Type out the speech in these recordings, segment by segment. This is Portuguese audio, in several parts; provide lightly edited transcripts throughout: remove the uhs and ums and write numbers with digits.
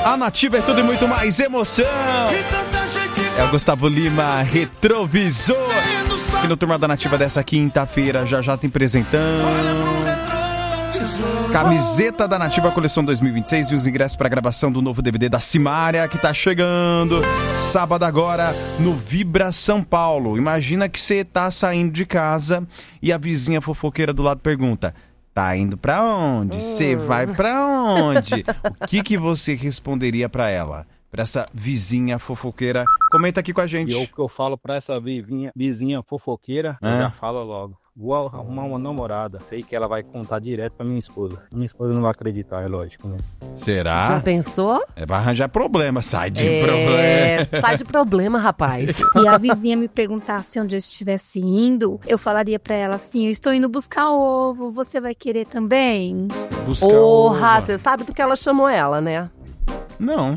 A Nativa é tudo e muito mais emoção. É o Gustavo Lima, Retrovisor. Aqui no Turma da Nativa dessa quinta-feira, já tem apresentando camiseta da Nativa Coleção 2026 e os ingressos para a gravação do novo DVD da Simária, que tá chegando sábado agora no Vibra São Paulo. Imagina que você tá saindo de casa e a vizinha fofoqueira do lado pergunta: tá indo pra onde? Você vai pra onde? O que você responderia pra ela? Pra essa vizinha fofoqueira? Comenta aqui com a gente. E o que eu falo pra essa vizinha fofoqueira, eu já falo logo: vou arrumar uma namorada. Sei que ela vai contar direto pra minha esposa. Minha esposa não vai acreditar, é lógico, né? Será? Já pensou? Vai arranjar problema. Sai de problema. Sai de problema, rapaz. E a vizinha me perguntasse onde eu estivesse indo, eu falaria pra ela assim: eu estou indo buscar ovo, você vai querer também? Buscar Porra, ovo. você sabe do que ela chamou ela, né? Não.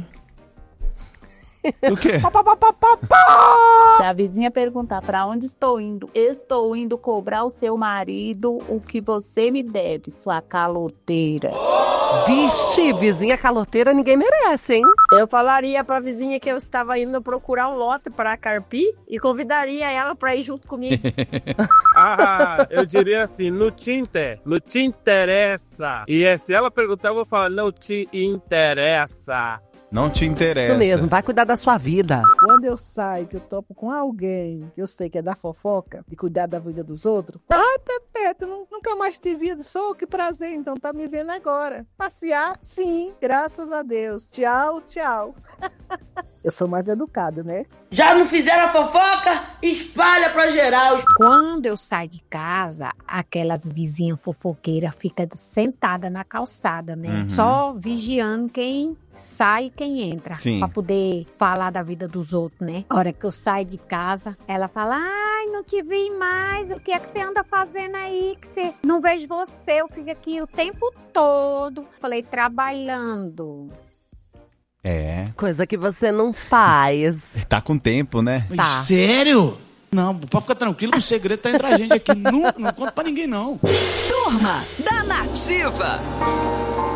O quê? Se a vizinha perguntar pra onde estou indo cobrar o seu marido o que você me deve, sua caloteira. Vixe, vizinha caloteira ninguém merece, hein? Eu falaria pra vizinha que eu estava indo procurar um lote para carpir e convidaria ela pra ir junto comigo. Eu diria assim: não te interessa. E se ela perguntar, eu vou falar: não te interessa. Não te interessa. Isso mesmo, vai cuidar da sua vida. Quando eu saio, que eu topo com alguém que eu sei que é da fofoca e cuidar da vida dos outros. Ah, Pepe, nunca mais te vi. Sou, que prazer, então tá me vendo agora. Passear? Sim, graças a Deus. Tchau, tchau. Eu sou mais educada, né? Já não fizeram a fofoca? Espalha pra geral. Quando eu saio de casa, aquelas vizinhas fofoqueiras ficam sentadas na calçada, né? Só vigiando quem sai e quem entra. Sim. Pra poder falar da vida dos outros, né? A hora que eu saio de casa, ela fala: ai, não te vi mais, o que é que você anda fazendo aí? Que você não vejo você, eu fico aqui o tempo todo. Falei: trabalhando. É. Coisa que você não faz. Tá com tempo, né? Tá. Sério? Não, pode ficar tranquilo, o segredo tá entre a gente aqui. Não conta pra ninguém, não. Turma da Nativa.